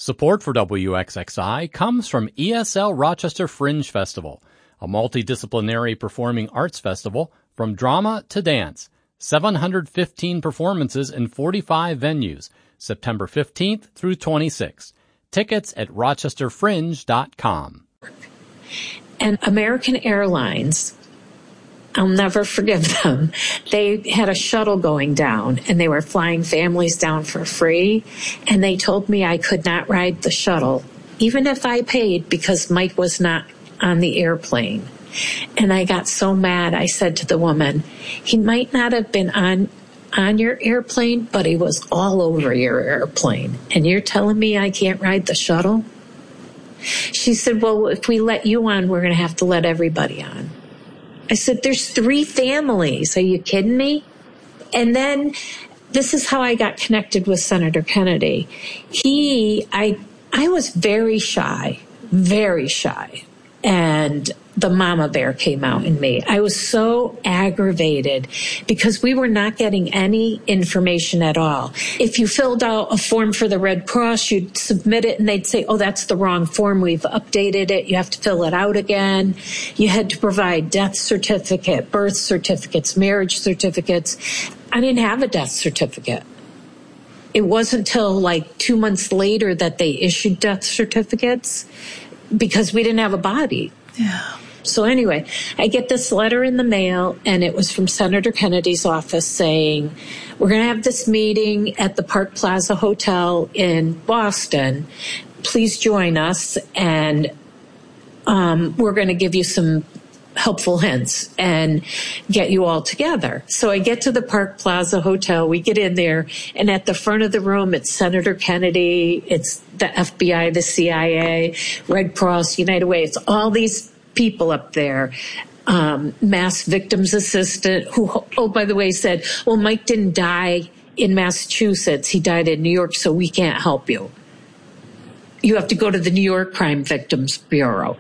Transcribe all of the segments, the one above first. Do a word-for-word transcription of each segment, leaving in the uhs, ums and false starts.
Support for W X X I comes from E S L Rochester Fringe Festival, a multidisciplinary performing arts festival from drama to dance. seven hundred fifteen performances in forty-five venues, September fifteenth through twenty-sixth. Tickets at rochester fringe dot com. And American Airlines, I'll never forgive them. They had a shuttle going down, and they were flying families down for free, and they told me I could not ride the shuttle, even if I paid, because Mike was not on the airplane. And I got so mad, I said to the woman, he might not have been on on your airplane, but he was all over your airplane, and you're telling me I can't ride the shuttle? She said, well, if we let you on, we're going to have to let everybody on. I said, there's three families. Are you kidding me? And then this is how I got connected with Senator Kennedy. He, I, I was very shy, very shy. And the mama bear came out in me. I was so aggravated because we were not getting any information at all. If you filled out a form for the Red Cross, you'd submit it and they'd say, oh, that's the wrong form. We've updated it. You have to fill it out again. You had to provide death certificate, birth certificates, marriage certificates. I didn't have a death certificate. It wasn't until like two months later that they issued death certificates because we didn't have a body. Yeah. So anyway, I get this letter in the mail, and it was from Senator Kennedy's office saying, we're going to have this meeting at the Park Plaza Hotel in Boston. Please join us, and um, we're going to give you some helpful hints and get you all together. So I get to the Park Plaza Hotel. We get in there, and at the front of the room, it's Senator Kennedy, it's the F B I, the C I A, Red Cross, United Way. It's all these people up there. Um, mass victims assistant, who, oh, by the way, said, well, Mike didn't die in Massachusetts. He died in New York, so we can't help you. You have to go to the New York Crime Victims Bureau.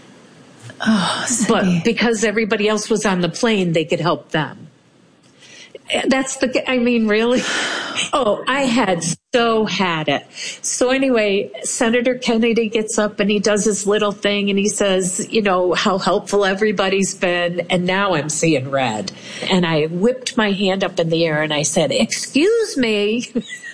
Oh, but because everybody else was on the plane, they could help them. That's the, I mean, really? Oh, I had so had it. So anyway, Senator Kennedy gets up and he does his little thing and he says, you know, how helpful everybody's been. And now I'm seeing red. And I whipped my hand up in the air and I said, excuse me.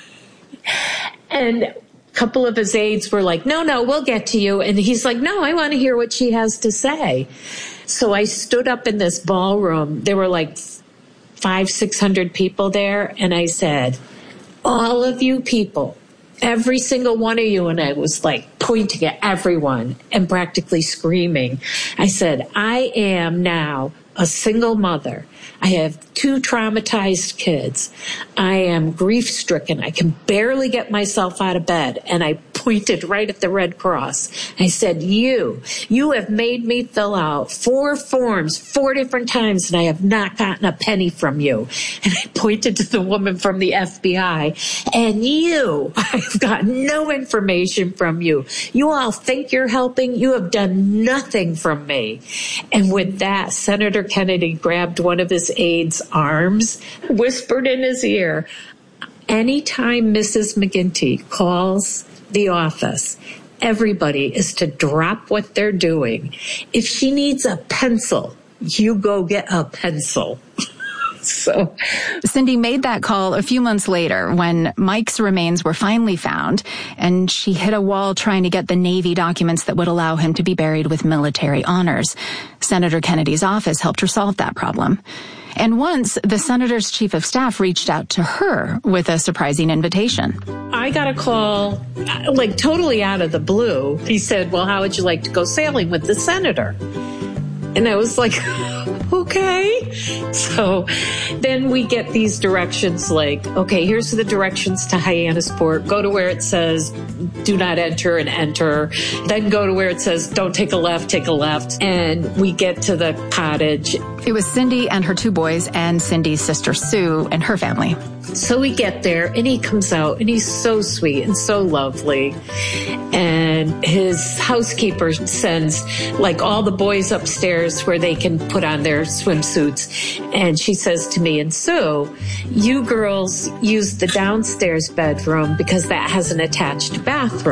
And a couple of his aides were like, no, no, we'll get to you. And he's like, no, I want to hear what she has to say. So I stood up in this ballroom. There were like five, six hundred people there. And I said, all of you people, every single one of you, and I was like pointing at everyone and practically screaming. I said, I am now a single mother. I have two traumatized kids. I am grief-stricken. I can barely get myself out of bed. And I pointed right at the Red Cross. I said, you, you have made me fill out four forms four different times, and I have not gotten a penny from you. And I pointed to the woman from the F B I. And you, I've got no information from you. You all think you're helping. You have done nothing from me. And with that, Senator Kennedy grabbed one of his aide's arms, whispered in his ear, anytime Missus McGinty calls the office, everybody is to drop what they're doing. If she needs a pencil, you go get a pencil. So Cindy made that call a few months later when Mike's remains were finally found, and she hit a wall trying to get the Navy documents that would allow him to be buried with military honors. Senator Kennedy's office helped her solve that problem. And once, the senator's chief of staff reached out to her with a surprising invitation. I got a call, like totally out of the blue. He said, well, how would you like to go sailing with the senator? And I was like, okay. So then we get these directions like, okay, here's the directions to Hyannisport. Go to where it says do not enter and enter. Then go to where it says don't take a left, take a left. And we get to the cottage. It was Cindy and her two boys and Cindy's sister Sue and her family. So we get there and he comes out and he's so sweet and so lovely. And his housekeeper sends like all the boys upstairs where they can put on their swimsuits. And she says to me and Sue, you girls use the downstairs bedroom because that has an attached bathroom.